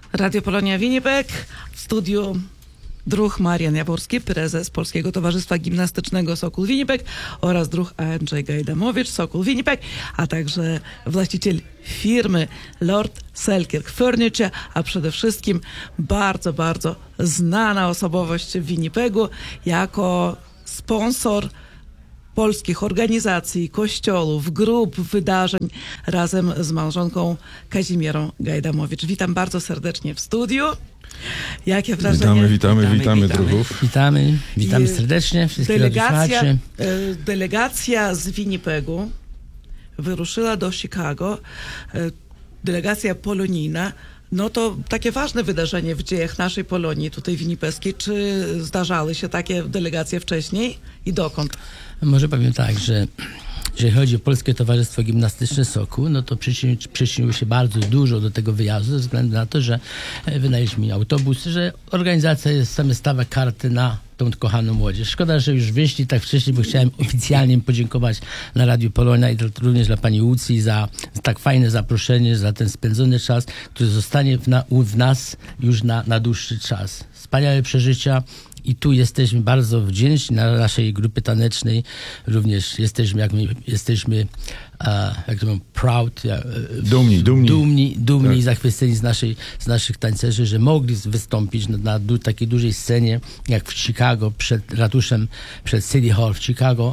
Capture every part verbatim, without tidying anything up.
Radio Polonia Winnipeg, w studiu druh Marian Jaworski, prezes Polskiego Towarzystwa Gimnastycznego Sokół Winnipeg oraz druh Andrzej Gajdamowicz, Sokół Winnipeg, a także właściciel firmy Lord Selkirk Furniture, a przede wszystkim bardzo, bardzo znana osobowość w Winnipegu jako sponsor polskich organizacji, kościołów, grup, wydarzeń razem z małżonką Kazimierą Gajdamowicz. Witam bardzo serdecznie w studiu. Jakie wrażenie? Witamy, witamy, witamy, witamy druhów. Witamy, witamy serdecznie wszystkich delegacja, słuchaczy. delegacja z Winnipegu wyruszyła do Chicago. Delegacja polonijna. No to takie ważne wydarzenie w dziejach naszej Polonii, tutaj winnipejskiej. Czy zdarzały się takie delegacje wcześniej i dokąd? Może powiem tak, że jeżeli chodzi o Polskie Towarzystwo Gimnastyczne Sokół, no to przyczyniło, przyczyniło się bardzo dużo do tego wyjazdu ze względu na to, że wynaleźliśmy autobus, że organizacja jest, same stawia karty na tą kochaną młodzież. Szkoda, że już wyszli tak wcześniej, bo chciałem oficjalnie podziękować na Radiu Polonia i również dla pani Łucji za tak fajne zaproszenie, za ten spędzony czas, który zostanie w, na, w nas już na, na dłuższy czas. Wspaniałe przeżycia. I tu jesteśmy bardzo wdzięczni na naszej grupy tanecznej. Również jesteśmy, jak my, jesteśmy uh, jak to mówią, proud, uh, dumni, dumni, dumni, dumni tak. i zachwyceni z, naszej, z naszych tancerzy, że mogli wystąpić na, na du, takiej dużej scenie, jak w Chicago, przed ratuszem, przed City Hall w Chicago.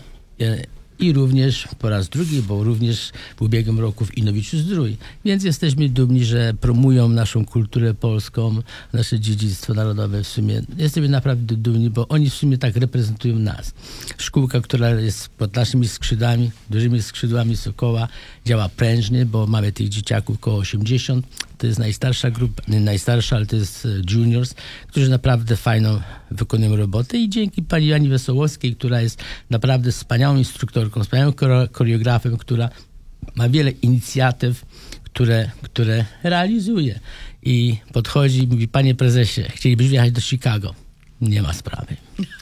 I również po raz drugi, bo również w ubiegłym roku w Inowiczu-Zdrój. Więc jesteśmy dumni, że promują naszą kulturę polską, nasze dziedzictwo narodowe w sumie. Jesteśmy naprawdę dumni, bo oni w sumie tak reprezentują nas. Szkółka, która jest pod naszymi skrzydłami, dużymi skrzydłami Sokoła, działa prężnie, bo mamy tych dzieciaków około osiemdziesiąt. To jest najstarsza grupa, nie najstarsza, ale to jest juniors, którzy naprawdę fajną wykonują robotę i dzięki pani Jani Wesołowskiej, która jest naprawdę wspaniałą instruktorką, wspaniałym choreografem, która ma wiele inicjatyw, które, które realizuje i podchodzi i mówi: panie prezesie, chcielibyśmy jechać do Chicago. Nie ma sprawy.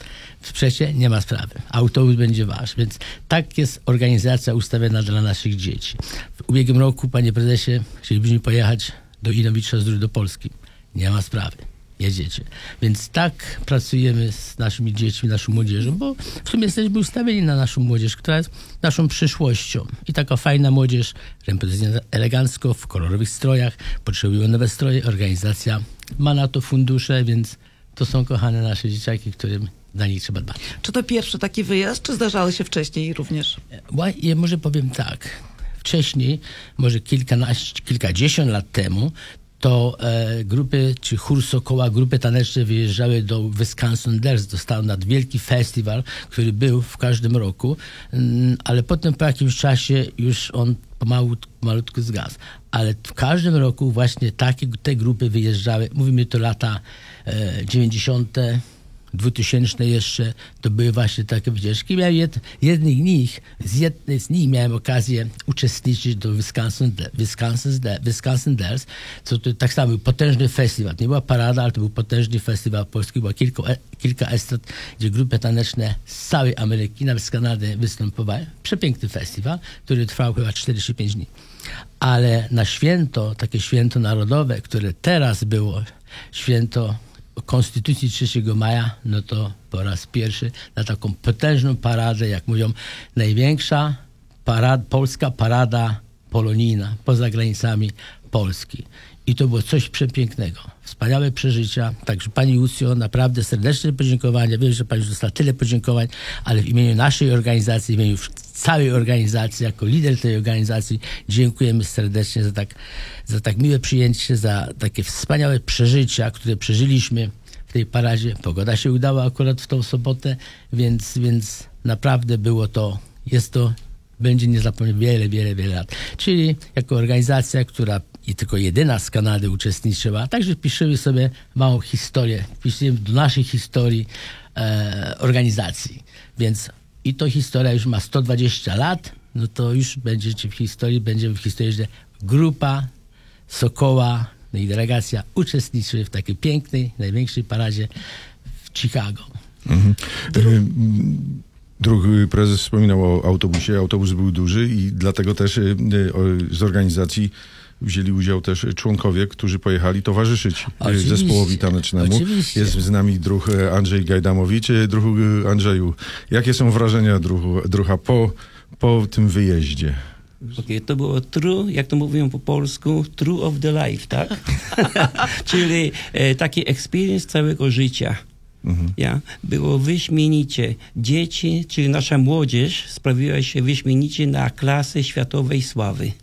W Przecie nie ma sprawy. Autobus będzie wasz. Więc tak jest organizacja ustawiona dla naszych dzieci. W ubiegłym roku, panie prezesie, chcielibyśmy pojechać do Inowicza-Zdrój, do Polski. Nie ma sprawy. Jedziecie. Więc tak pracujemy z naszymi dziećmi, naszą młodzieżą, bo w sumie jesteśmy ustawieni na naszą młodzież, która jest naszą przyszłością. I taka fajna młodzież, reprezentuje elegancko, w kolorowych strojach, potrzebują nowe stroje, organizacja ma na to fundusze, więc to są kochane nasze dzieciaki, którym na nich trzeba dbać. Czy to pierwszy taki wyjazd, czy zdarzały się wcześniej również? Ja może powiem tak. Wcześniej, może kilkanaście, kilkadziesiąt lat temu, to e, grupy, czy chór Sokoła, grupy taneczne wyjeżdżały do Wisconsin Dells, dostał nad wielki festiwal, który był w każdym roku, mm, ale potem po jakimś czasie już on pomału, malutko zgasł. Ale w każdym roku właśnie takie, te grupy wyjeżdżały, mówimy to lata e, dziewięćdziesiąte, dwutysięczne jeszcze, to były właśnie takie wycieczki. Miałem jed, jednych z nich, z jednej z nich miałem okazję uczestniczyć do Wisconsin, Wisconsin, Wisconsin Dells, co to tak samo był potężny festiwal. Nie była parada, ale to był potężny festiwal polski. Było kilka, kilka estrad, gdzie grupy taneczne z całej Ameryki, nawet z Kanady występowały. Przepiękny festiwal, który trwał chyba czterdzieści pięć dni. Ale na święto, takie święto narodowe, które teraz było święto Konstytucji trzeciego maja, no to po raz pierwszy na taką potężną paradę, jak mówią, największa parad, polska parada polonijna poza granicami Polski. I to było coś przepięknego. Wspaniałe przeżycia. Także pani Łucjo, naprawdę serdeczne podziękowania. Wiem, że pani już dostała tyle podziękowań, ale w imieniu naszej organizacji, w imieniu całej organizacji, jako lider tej organizacji, dziękujemy serdecznie za tak, za tak miłe przyjęcie, za takie wspaniałe przeżycia, które przeżyliśmy w tej paradzie. Pogoda się udała akurat w tą sobotę, więc, więc naprawdę było to, jest to, będzie niezapomniane wiele, wiele, wiele lat. Czyli jako organizacja, która i tylko jedyna z Kanady uczestniczyła. Także piszemy sobie małą historię. Piszemy do naszej historii e, organizacji. Więc i to historia już ma sto dwadzieścia lat, no to już będziecie w historii, będziemy w historii, że grupa Sokoła, no i delegacja uczestniczy w takiej pięknej, największej paradzie w Chicago. Mhm. Drugi prezes wspominał o autobusie. Autobus był duży i dlatego też z organizacji wzięli udział też członkowie, którzy pojechali towarzyszyć Oczywiście. zespołowi tanecznemu. Oczywiście. Jest z nami druh Andrzej Gajdamowicz. Druhu, Andrzeju, jakie są wrażenia druhu, druha po, po tym wyjeździe? Okej, to było true, jak to mówią po polsku, true of the life, tak? Czyli e, taki experience całego życia. Mhm. Ja? Było wyśmienicie. Dzieci, czyli nasza młodzież sprawiła się wyśmienicie na klasy światowej sławy.